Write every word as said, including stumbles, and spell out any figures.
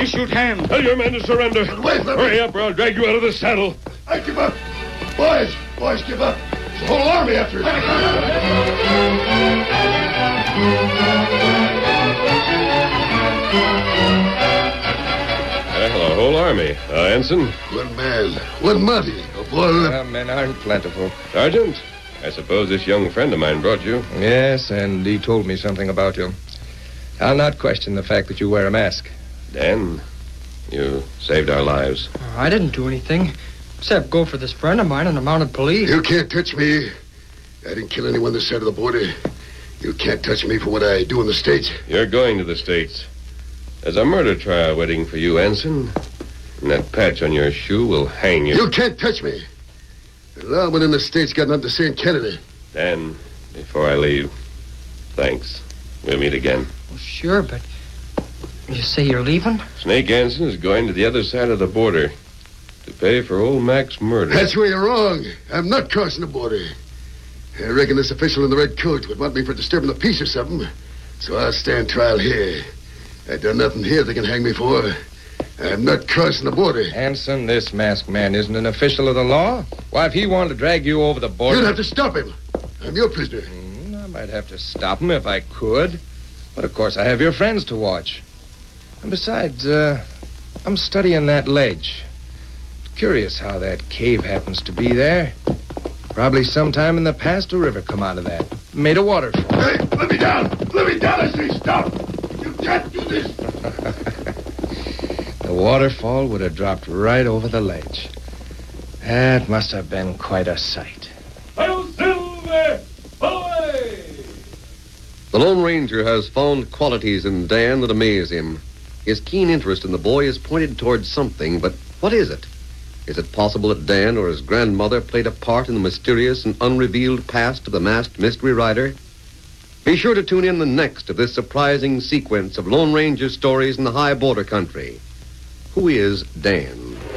You shoot hands. Tell your men to surrender. Wait, let me... Hurry up or I'll drag you out of the saddle. I give up. Boys, boys, give up. There's a whole army after it. Well, a whole army. Uh, Ensign? One man, one money. A boy... Uh, men aren't plentiful. Sergeant? I suppose this young friend of mine brought you. Yes, and he told me something about you. I'll not question the fact that you wear a mask. Dan, you saved our lives. Oh, I didn't do anything, except go for this friend of mine in the mounted police. You can't touch me. I didn't kill anyone this side of the border. You can't touch me for what I do in the States. You're going to the States. There's a murder trial waiting for you, Ensign. And that patch on your shoe will hang you. You can't touch me. The lawman in the States got nothing to say in Canada. Dan, before I leave, thanks. We'll meet again. Well, sure, but you say you're leaving? Snake Ensign is going to the other side of the border to pay for old Mac's murder. That's where you're wrong. I'm not crossing the border. I reckon this official in the red coat would want me for disturbing the peace or something. So I'll stand trial here. I done nothing here they can hang me for. I'm not crossing the border. Hanson, this masked man isn't an official of the law. Why, if he wanted to drag you over the border... You'd have to stop him. I'm your prisoner. Mm, I might have to stop him if I could. But, of course, I have your friends to watch. And besides, uh, I'm studying that ledge. Curious how that cave happens to be there. Probably sometime in the past a river come out of that. Made a waterfall. Hey, let me down! Let me down, I say stop! You can't do this! The waterfall would have dropped right over the ledge. That must have been quite a sight. Hail Silver! Away! The Lone Ranger has found qualities in Dan that amaze him. His keen interest in the boy is pointed towards something, but what is it? Is it possible that Dan or his grandmother played a part in the mysterious and unrevealed past of the masked mystery rider? Be sure to tune in the next of this surprising sequence of Lone Ranger stories in the high border country. Who is Dan?